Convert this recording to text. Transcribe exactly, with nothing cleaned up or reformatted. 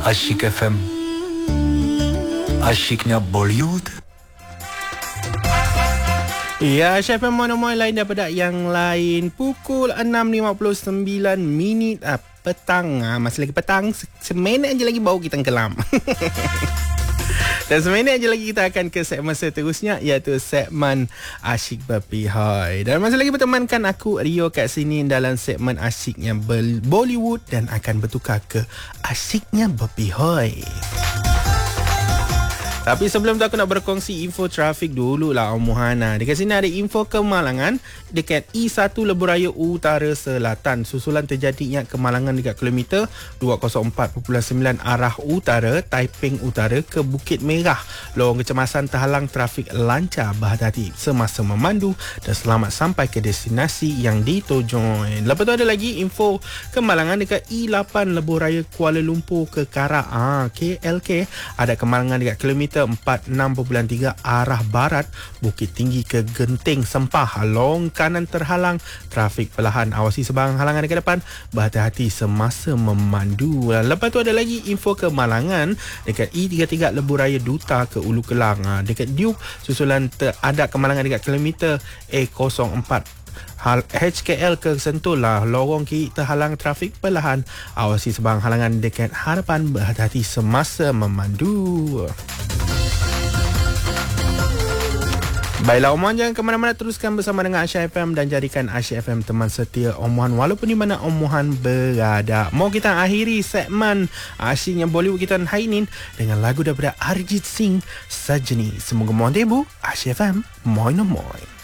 Asyik F M, asyiknya Bollywood. Ya, Asyik F M mana-mana lain daripada yang lain. Pukul enam lima puluh sembilan minit ah, petang. Ah, masih lagi petang. Seminit aja lagi baru kita kelam. Dan seminit aja lagi kita akan ke segmen seterusnya, iaitu segmen Asyik Berpihak. Dan masih lagi bertemankan aku, Rio, kat sini dalam segmen Asyiknya Bollywood, dan akan bertukar ke Asyiknya Berpihak. Tapi sebelum tu aku nak berkongsi info trafik dulu lah, Om Muhana. Dekat sini ada info kemalangan dekat E satu Lebuh Raya Utara Selatan. Susulan terjadinya kemalangan dekat kilometer dua kosong empat perpuluhan sembilan arah utara, Taiping Utara ke Bukit Merah. Lorong kecemasan terhalang, trafik lancar, berhati-hati semasa memandu dan selamat sampai ke destinasi yang dituju. Lepas tu ada lagi info kemalangan dekat E lapan Lebuh Raya Kuala Lumpur ke Karak, ah, K L K. Ada kemalangan dekat kilometer empat puluh enam perpuluhan tiga arah barat, Bukit Tinggi ke Genting Sempah. Long kanan terhalang, trafik perlahan, awasi sebarang halangan dekat depan, berhati-hati semasa memandu. Lepas tu ada lagi info kemalangan dekat E tiga puluh tiga Lebuh Raya Duta ke Ulu Kelang. Dekat Duke, susulan ter- ada kemalangan dekat kilometer A kosong empat Hal H K L ke Sentul lah, lorong kiri terhalang, trafik perlahan, awasi sebarang halangan dekat hadapan, berhati-hati semasa memandu. Baiklah, Om Mohan, jangan ke mana-mana, teruskan bersama dengan Asyik F M dan jadikan Asyik F M teman setia Om Mohan walaupun di mana Om Mohan berada. Mau kita akhiri segmen Asyiknya Bollywood kita hari ini dengan lagu daripada Arijit Singh, Sajni. Semoga mohon debu Asyik F M, moi no moi.